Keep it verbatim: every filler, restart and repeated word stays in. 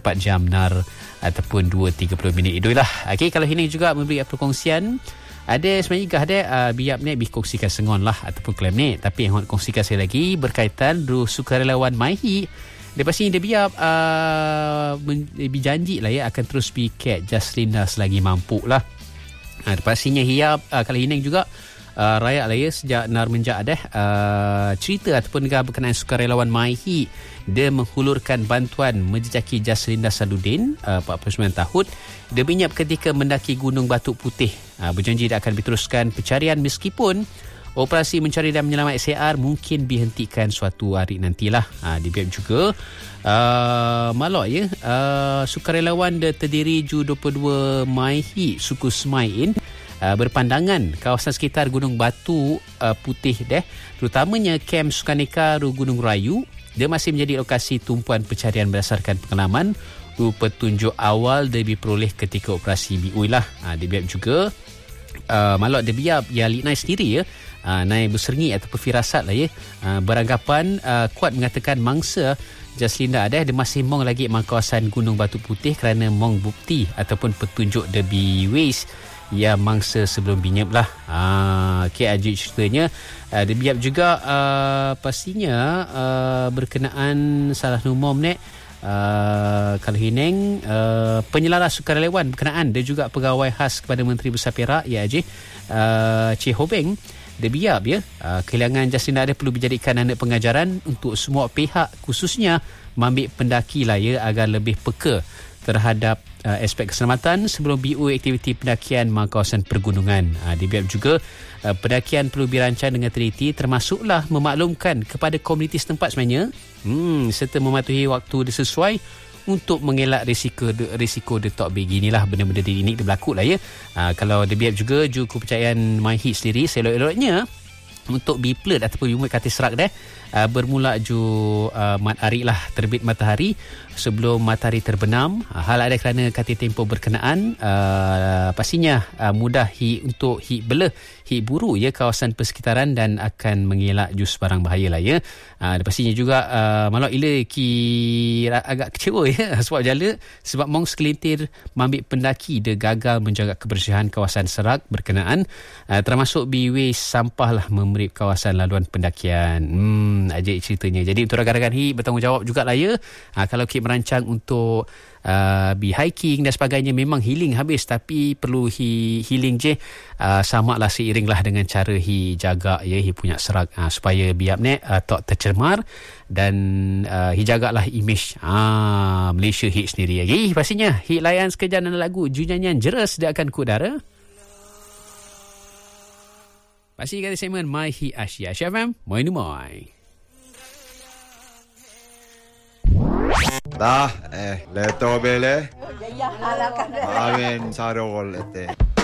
empat jam nar ataupun dua tiga puluh minit itu lah. Okey, kalau ini juga memberi perkongsian, ada sebenarnya gah ada uh, biap ni bi kongsikan sengon lah ataupun klaim ni, tapi yang nak kongsikan saya lagi berkaitan ru sukarelawan MyHit. Lepas ni dia biap uh, berjanji lah ya akan terus piket Jaslinda selagi mampu lah. Ha, pastinya hiap uh, kalau ini juga uh, rakyat lah ya sejak nar menjak dah uh, cerita ataupun negara berkenaan sukarelawan MyHit. Dia menghulurkan bantuan menjejaki Jaslinda Sadudin, uh, empat puluh sembilan tahun. Dia minyak ketika mendaki Gunung Batuk Putih. Uh, berjanji dia akan diteruskan pencarian meskipun operasi mencari dan menyelamat S A R mungkin dihentikan suatu hari nantilah. Uh, dia biar juga uh, malok ya. Uh, sukarelawan dia terdiri ju dua puluh dua MyHit suku Semain. Uh, berpandangan kawasan sekitar Gunung Batu uh, Putih deh, terutamanya kem Sukaneka Ru Gunung Rayu. Dia masih menjadi lokasi tumpuan pencarian berdasarkan pengalaman ru petunjuk awal dia diperoleh ketika operasi B U I lah. Ha, dia biar juga uh, malok dia biar ya Liknai sendiri ya, uh, Nai Bersergi ataupun firasat lah ya, uh, beranggapan uh, kuat mengatakan mangsa Jaslinda ada dia masih mong lagi mang kawasan Gunung Batu Putih kerana mong bukti ataupun petunjuk dia bi waste ya mangsa sebelum binyap lah. Ah, okey, ajik ceritanya. Uh, dia biap juga uh, pastinya uh, berkenaan salah numom ni. Uh, kalau hineng uh, penyelaras sukarelawan berkenaan dia juga pegawai khas kepada Menteri Besar Perak ya Ajih uh, Cik Hobeng. Dia biap ya uh, kehilangan Jaslinda ada perlu dijadikan anak pengajaran untuk semua pihak, khususnya mambik pendaki lah ya agar lebih peka terhadap uh, aspek keselamatan sebelum B U aktiviti pendakian mang kawasan pergunungan. Uh, dia biap juga uh, pendakian perlu dirancang dengan teliti, termasuklah memaklumkan kepada komuniti setempat sebenarnya, hmm, serta mematuhi waktu sesuai untuk mengelak risiko risiko detok beginilah benda-benda ini dia berlaku lah ya. Uh, kalau dia biap juga ju kepercayaan MyHit sendiri selok-eloknya untuk B-plate ataupun umum kata serak dah uh, bermula ju uh, mat hari lah terbit matahari sebelum matahari terbenam. Uh, hal ada kerana kata tempoh berkenaan uh, pastinya uh, mudah hi untuk hi beleh hi buru ya kawasan persekitaran dan akan mengelak jus barang bahaya lah ya. Uh, pastinya juga uh, malak ila ki agak kecewa ya sebab jala sebab mong sekelintir mambik pendaki dia gagal menjaga kebersihan kawasan serak berkenaan, uh, termasuk biwis sampah lah memerip kawasan laluan pendakian. Hmm, ajaib ceritanya. Jadi untuk rakan-rakan hi bertanggungjawab jugalah ya. Ha, kalau kita merancang untuk uh, bi hiking dan sebagainya memang healing habis, tapi perlu hi healing je uh, samalah seiringlah dengan cara hi jaga ya hi punya serak uh, supaya biap ni uh, tak tercemar dan uh, hi jagalah image uh, Malaysia hi sendiri. Okay, pastinya hi layan sekejap dan lagu ju nyanyian jeres dia akan ku udara. Pasti kata segmen MyHit Asia Asia F M Moi ni moi. Dah eh leto bele. Amin sarol ete.